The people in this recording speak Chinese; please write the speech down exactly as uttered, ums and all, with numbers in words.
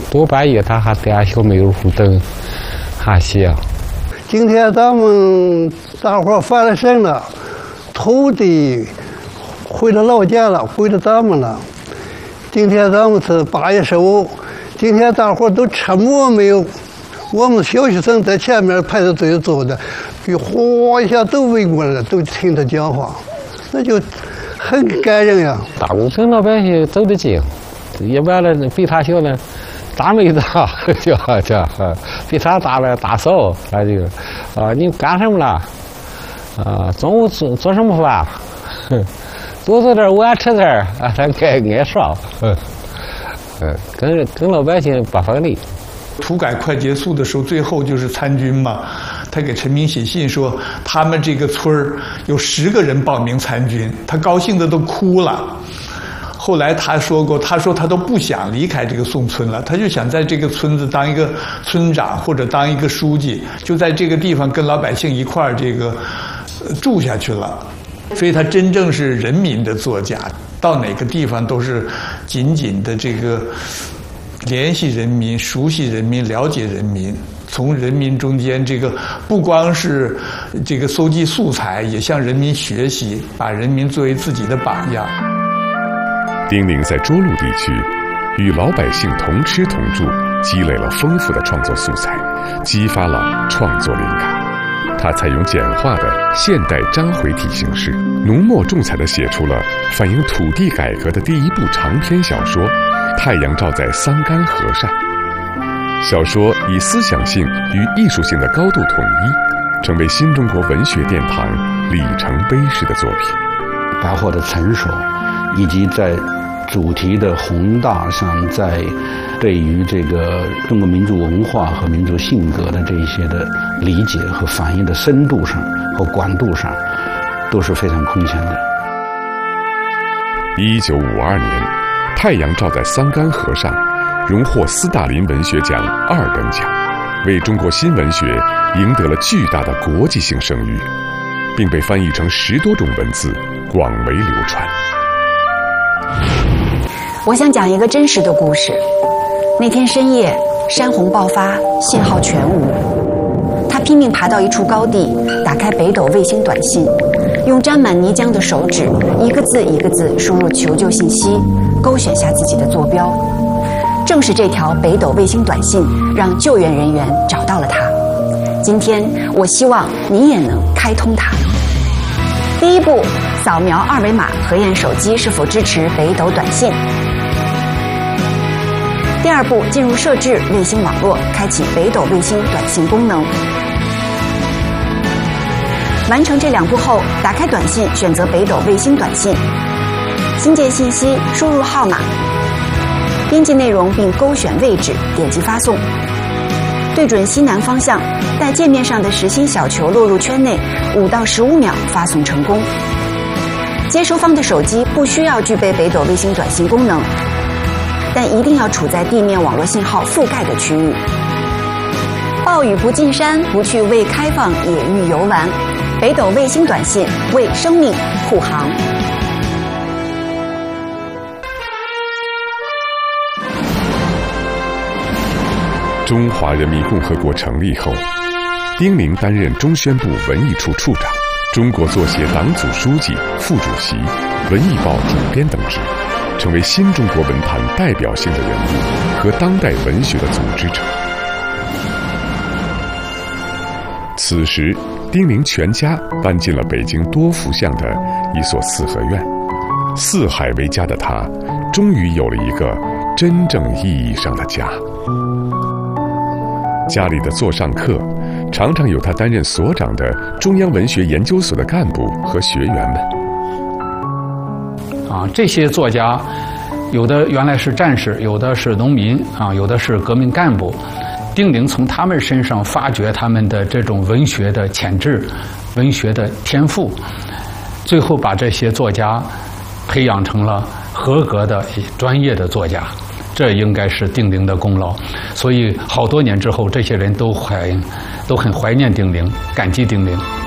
多半夜他还带俺小妹儿互等，还写。 今天咱们大伙翻了身了，土地回到老家了，回到咱们了。今天咱们是八月十五，今天大伙都沉默没有。我们小学生在前面排着队坐的，哗一下都围过来了，都听他讲话，那就很感人呀。 大工程老百姓走得近，也完了比他小呢，大妹子叫叫，比他大了大嫂，他就啊，你干什么了？啊，中午做做什么饭？多做点碗吃点啊，他爱爱耍，嗯，跟跟老百姓不分离。 土改快结束的时候，最后就是参军嘛。他给陈明写信说，他们这个村儿有十个人报名参军，他高兴的都哭了。后来他说过，他说他都不想离开这个宋村了，他就想在这个村子当一个村长或者当一个书记，就在这个地方跟老百姓一块儿这个住下去了。所以他真正是人民的作家，到哪个地方都是紧紧的这个联系人民、熟悉人民、了解人民，从人民中间这个不光是这个搜集素材，也向人民学习，把人民作为自己的榜样。 丁玲在涿鹿地区与老百姓同吃同住，积累了丰富的创作素材，激发了创作灵感。他采用简化的现代章回体形式，浓墨重彩地写出了反映土地改革的第一部长篇小说《太阳照在桑干河上》。小说以思想性与艺术性的高度统一，成为新中国文学殿堂里程碑式的作品。 白话的成熟，以及在主题的宏大上，在对于这个中国民族文化和民族性格的这一些的理解和反映的深度上和广度上，都是非常空前的。 一九五二年，《太阳照在桑干河上》荣获斯大林文学奖二等奖，为中国新文学赢得了巨大的国际性声誉，并被翻译成十多种文字，广为流传。 我想讲一个真实的故事。那天深夜，山洪爆发，信号全无。他拼命爬到一处高地，打开北斗卫星短信，用沾满泥浆的手指一个字一个字输入求救信息，勾选下自己的坐标。正是这条北斗卫星短信让救援人员找到了他。今天我希望你也能开通它。第一步，扫描二维码核验手机是否支持北斗短信。第二步，进入设置卫星网络，开启北斗卫星短信功能。完成这两步后，打开短信，选择北斗卫星短信，新建信息，输入号码，编辑内容并勾选位置，点击发送。对准西南方向，待界面上的实心小球落入圈内，五到十五秒发送成功。接收方的手机不需要具备北斗卫星短信功能，但一定要处在地面网络信号覆盖的区域。暴雨不进山，不去未开放野域游玩。北斗卫星短信为生命护航。 中华人民共和国成立后，丁玲担任中宣部文艺处处长、中国作协党组书记、副主席、文艺报主编等职，成为新中国文坛代表性的人物和当代文学的组织者。此时，丁玲全家搬进了北京多福巷的一所四合院，四海为家的她，终于有了一个真正意义上的家。家里的座上客，常常有她担任所长的中央文学研究所的干部和学员们。 啊，这些作家，有的原来是战士，有的是农民，啊，有的是革命干部。丁玲从他们身上发掘他们的这种文学的潜质、文学的天赋，最后把这些作家培养成了合格的专业的作家。这应该是丁玲的功劳。所以好多年之后，这些人都怀都很怀念丁玲，感激丁玲。